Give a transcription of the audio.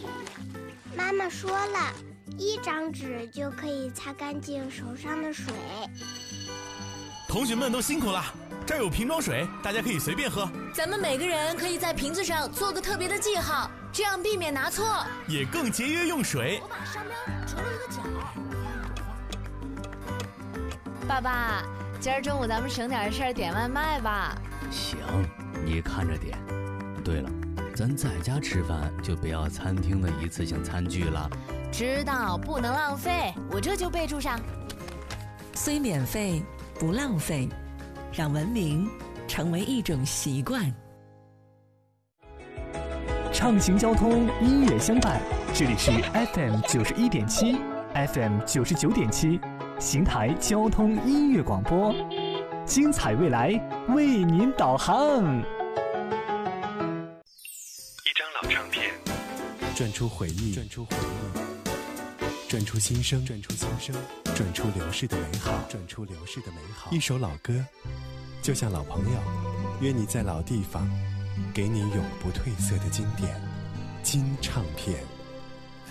妈妈说了，1张纸就可以擦干净手上的水。 同学们都辛苦了，这儿有瓶装水，大家可以随便喝。 咱们每个人可以在瓶子上做个特别的记号，这样避免拿错， 也更节约用水。 我把商标折了一个角。爸爸，今儿中午咱们省点事儿点外卖吧。 行，你看着点。对了，咱在家吃饭就不要餐厅的一次性餐具了。 知道，不能浪费，我这就备注上。 虽免费，不浪费，让文明成为一种习惯。 畅行交通，音乐相伴，这里是 FM 91.7 FM 99.7邢台交通音乐广播，精彩未来为您导航。 一张老唱片，转出回忆，转出心声，转出流逝的美好，一首老歌，就像老朋友，约你在老地方，给你永不褪色的经典金唱片。